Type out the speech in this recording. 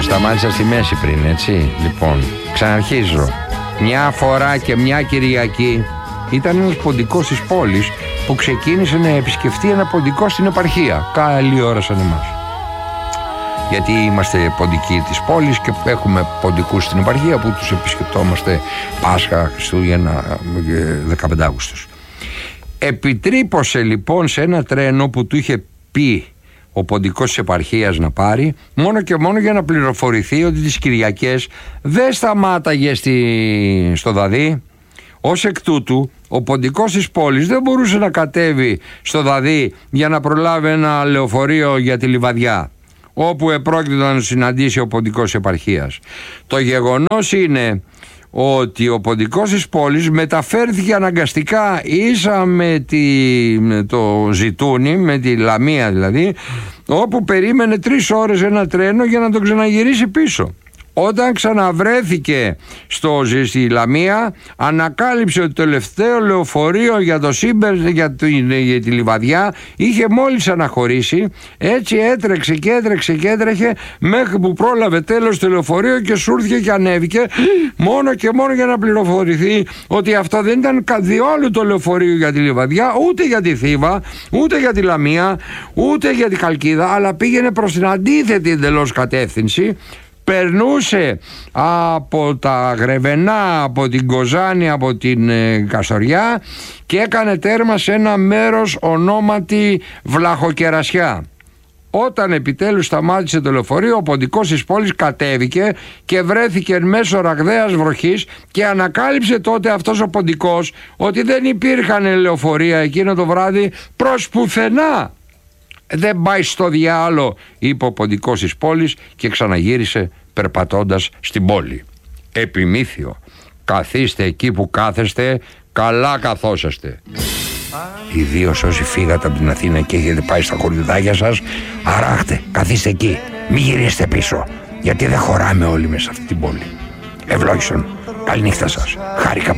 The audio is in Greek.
Σταμάτησα στη μέση πριν, έτσι. Λοιπόν, ξαναρχίζω. Μια φορά και μια Κυριακή ήταν ένας ποντικός της πόλης που ξεκίνησε να επισκεφτεί ένα ποντικό στην επαρχία. Καλή ώρα σαν εμάς. Γιατί είμαστε ποντικοί της πόλης και έχουμε ποντικούς στην επαρχία που τους επισκεπτόμαστε Πάσχα, Χριστούγεννα, 15 Αύγουστος. Επιτρύπωσε λοιπόν σε ένα τρένο που του είχε πει ο ποντικός της επαρχίας να πάρει, μόνο και μόνο για να πληροφορηθεί ότι τις Κυριακές δεν σταμάταγε στο Δαδί. Ως εκ τούτου, ο ποντικός της πόλης δεν μπορούσε να κατέβει στο Δαδί για να προλάβει ένα λεωφορείο για τη Λιβαδιά, όπου επρόκειτο να συναντήσει ο ποντικός της επαρχίας. Το γεγονός είναι ότι ο ποντικός της πόλης μεταφέρθηκε αναγκαστικά ίσα με το Ζητούνι, με τη Λαμία δηλαδή, όπου περίμενε 3 ώρες ένα τρένο για να τον ξαναγυρίσει πίσω. Όταν ξαναβρέθηκε στη Λαμία, ανακάλυψε ότι το τελευταίο λεωφορείο για το Σύμπερ, για τη Λιβαδιά, είχε μόλις αναχωρήσει. Έτσι έτρεξε και έτρεξε και έτρεχε μέχρι που πρόλαβε τέλος το λεωφορείο και σούρθηκε και ανέβηκε, μόνο και μόνο για να πληροφορηθεί ότι αυτό δεν ήταν διόλου το λεωφορείο για τη Λιβαδιά, ούτε για τη Θήβα, ούτε για τη Λαμία, ούτε για τη Χαλκίδα, αλλά πήγαινε προς την αντίθετη εντελώς κατεύθυνση. Περνούσε από τα Γρεβενά, από την Κοζάνη, από την Καστοριά και έκανε τέρμα σε ένα μέρος ονόματι Βλαχοκερασιά. Όταν επιτέλους σταμάτησε το λεωφορείο, ο ποντικός της πόλης κατέβηκε και βρέθηκε εν μέσω ραγδαίας βροχής και ανακάλυψε τότε αυτός ο ποντικός ότι δεν υπήρχαν λεωφορεία εκείνο το βράδυ προς πουθενά. Δεν πάει στο διάλο, είπε ο ποντικός της πόλης και ξαναγύρισε περπατώντας στην πόλη. Επιμήθειο, καθίστε εκεί που κάθεστε, καλά καθόσαστε. Ιδίως όσοι φύγατε από την Αθήνα και έχετε πάει στα χωριουδάκια σας, αράχτε, καθίστε εκεί, μην γυρίσετε πίσω, γιατί δεν χωράμε όλοι μέσα σε αυτή την πόλη. Ευλόγησον, καληνύχτα σας, χάρηκα.